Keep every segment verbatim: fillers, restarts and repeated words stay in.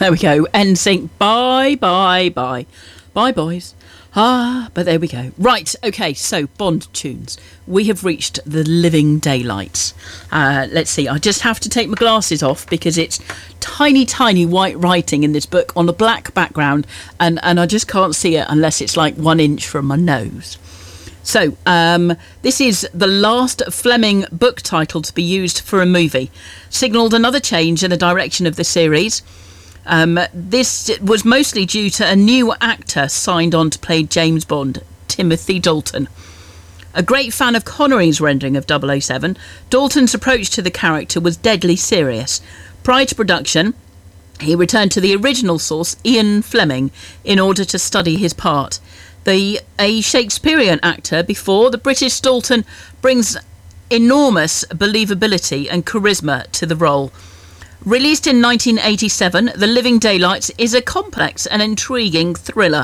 There we go. N Sync. Bye, bye, bye. Bye, boys. Ah, but there we go. Right, okay, so Bond tunes. We have reached the living daylights. Uh, let's see, I just have to take my glasses off because it's tiny, tiny white writing in this book on a black background, and, and I just can't see it unless it's like one inch from my nose. So, um, this is the last Fleming book title to be used for a movie. Signalled another change in the direction of the series. Um, this was mostly due to a new actor signed on to play James Bond, Timothy Dalton. A great fan of Connery's rendering of double oh seven, Dalton's approach to the character was deadly serious. Prior to production, he returned to the original source, Ian Fleming, in order to study his part. The a Shakespearean actor before, the British Dalton brings enormous believability and charisma to the role. Released in nineteen eighty-seven, The Living Daylights is a complex and intriguing thriller.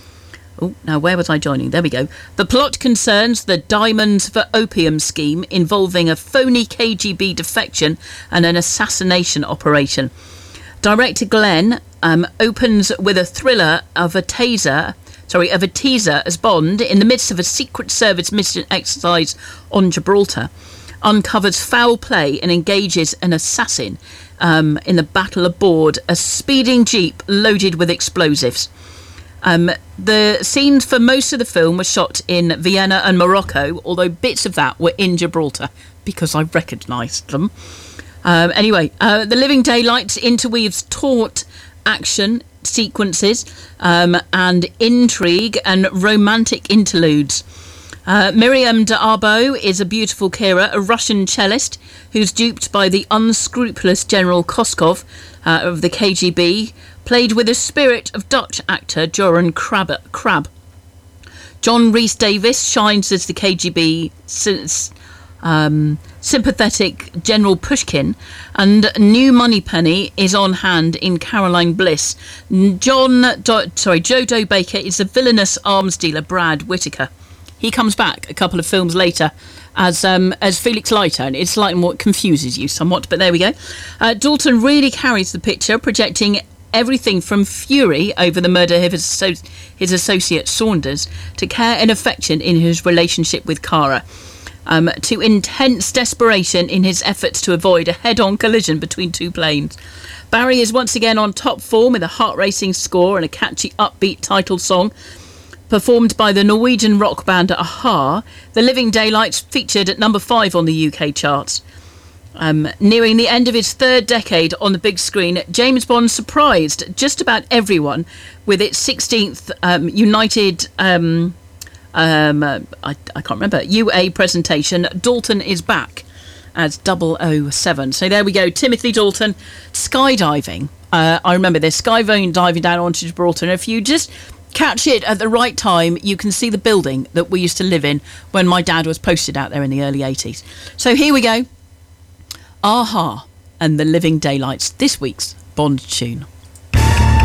Oh, now where was I joining? There we go. The plot concerns the Diamonds for Opium scheme involving a phony K G B defection and an assassination operation. Director Glenn um, opens with a thriller of a taser, sorry, of a teaser as Bond, in the midst of a Secret Service mission exercise on Gibraltar, uncovers foul play and engages an assassin um, in the battle aboard a speeding jeep loaded with explosives. Um, the scenes for most of the film were shot in Vienna and Morocco, although bits of that were in Gibraltar because I recognised them. Um, anyway, uh, The Living Daylights interweaves taut action sequences um, and intrigue and romantic interludes. Uh, Miriam D'Abo is a beautiful Kira, a Russian cellist who's duped by the unscrupulous General Koskov uh, of the K G B, played with the spirit of Dutch actor Joran Crab. Crab. John Rhys Davis shines as the K G B um, sympathetic General Pushkin, and New Moneypenny is on hand in Caroline Bliss. John, Do- sorry, Joe Doe Baker is the villainous arms dealer Brad Whitaker. He comes back a couple of films later as um, as Felix Leiter, and it's slightly what confuses you somewhat, but there we go. Uh, Dalton really carries the picture, projecting everything from fury over the murder of his, asso- his associate Saunders to care and affection in his relationship with Cara, um, to intense desperation in his efforts to avoid a head-on collision between two planes. Barry is once again on top form with a heart-racing score and a catchy upbeat title song, performed by the Norwegian rock band a-ha. The Living Daylights featured at number five on the U K charts. Um, nearing the end of his third decade on the big screen, James Bond surprised just about everyone with its sixteenth um, United... Um, um, uh, I, I can't remember, U A presentation. Dalton is back as double oh seven. So there we go, Timothy Dalton, skydiving. Uh, I remember this, skydiving diving down onto Gibraltar, and if you just catch it at the right time, you can see the building that we used to live in when my dad was posted out there in the early eighties. So here we go. a-ha and The Living Daylights, this week's Bond tune.